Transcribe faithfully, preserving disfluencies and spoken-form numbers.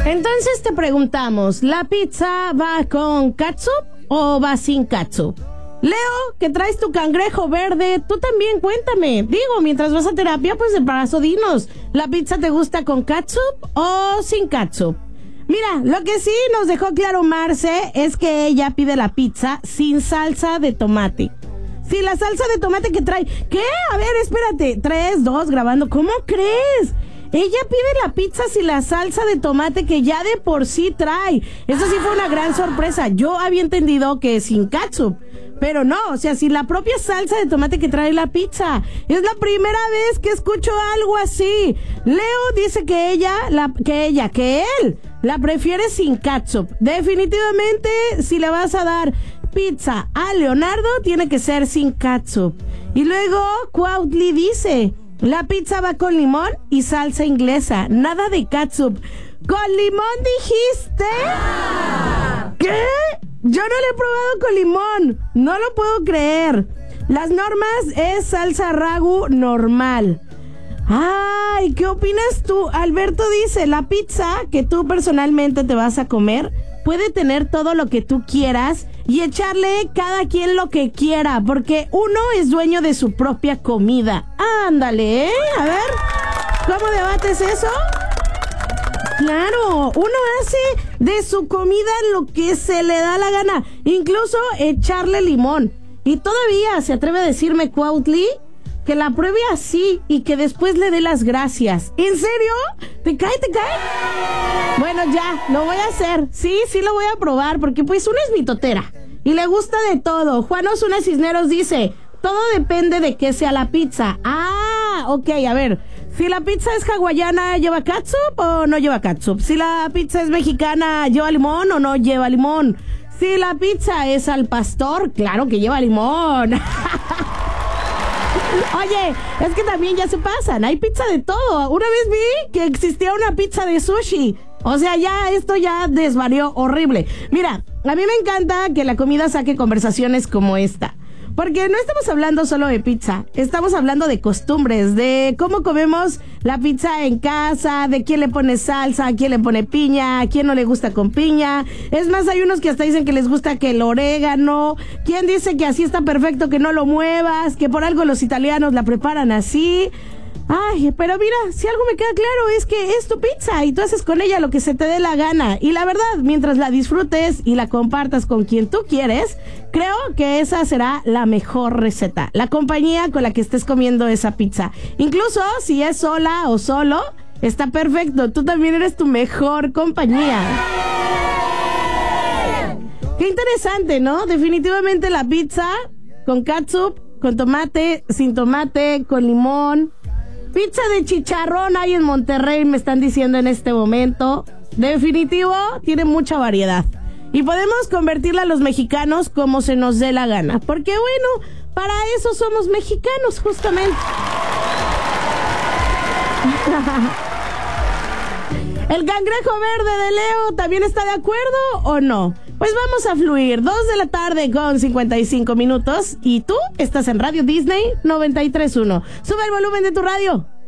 Entonces te preguntamos, ¿la pizza va con catsup o va sin catsup? Leo, que traes tu cangrejo verde, tú también cuéntame. Digo, mientras vas a terapia, pues de parazo dinos, ¿la pizza te gusta con catsup o sin catsup? Mira, lo que sí nos dejó claro Marce es que ella pide la pizza sin salsa de tomate. Si la salsa de tomate que trae... ¿Qué? A ver, espérate. Tres, dos, grabando. ¿Cómo crees? Ella pide la pizza sin la salsa de tomate que ya de por sí trae. Eso sí fue una gran sorpresa. Yo había entendido que sin catsup. Pero no, o sea, sin la propia salsa de tomate que trae la pizza. Es la primera vez que escucho algo así. Leo dice que ella, la, que ella, que él la prefiere sin catsup. Definitivamente, si le vas a dar pizza a Leonardo, tiene que ser sin catsup. Y luego, Cuautli dice, la pizza va con limón y salsa inglesa. Nada de catsup. ¿Con limón dijiste? ¿Qué? Yo no lo he probado con limón. No lo puedo creer. Las normas es salsa ragu normal. Ay, ¿qué opinas tú? Alberto dice, la pizza que tú personalmente te vas a comer puede tener todo lo que tú quieras y echarle cada quien lo que quiera, porque uno es dueño de su propia comida. Ándale, ¿eh? A ver, ¿cómo debates eso? Claro, uno hace de su comida lo que se le da la gana, incluso echarle limón. Y todavía se atreve a decirme Cuautli que la pruebe así y que después le dé las gracias. ¿En serio? ¿Te cae, te cae? Bueno, ya, lo voy a hacer. Sí, sí lo voy a probar, porque pues uno es mitotera y le gusta de todo. Juan Osuna Cisneros dice, todo depende de qué sea la pizza. Ah, ok, a ver. Si la pizza es hawaiana, ¿lleva catsup o no lleva catsup? Si la pizza es mexicana, ¿lleva limón o no lleva limón? Si la pizza es al pastor, claro que lleva limón. Oye, es que también ya se pasan, hay pizza de todo. Una vez vi que existía una pizza de sushi. O sea, ya esto ya desvarió horrible. Mira, a mí me encanta que la comida saque conversaciones como esta. Porque no estamos hablando solo de pizza, estamos hablando de costumbres, de cómo comemos la pizza en casa, de quién le pone salsa, a quién le pone piña, a quién no le gusta con piña. Es más, hay unos que hasta dicen que les gusta que el orégano, quién dice que así está perfecto, que no lo muevas, que por algo los italianos la preparan así. Ay, pero mira, si algo me queda claro es que es tu pizza y tú haces con ella lo que se te dé la gana. Y la verdad, mientras la disfrutes y la compartas con quien tú quieres, creo que esa será la mejor receta. La compañía con la que estés comiendo esa pizza. Incluso si es sola o solo, está perfecto. Tú también eres tu mejor compañía. Qué interesante, ¿no? Definitivamente la pizza con catsup, con tomate, sin tomate, con limón. Pizza de chicharrón hay en Monterrey, me están diciendo en este momento. Definitivo, tiene mucha variedad. Y podemos convertirla a los mexicanos como se nos dé la gana. Porque bueno, para eso somos mexicanos, justamente. ¿El cangrejo verde de Leo también está de acuerdo o no? Pues vamos a fluir. Dos de la tarde con cincuenta y cinco minutos. Y tú estás en Radio Disney noventa y tres punto uno. Sube el volumen de tu radio.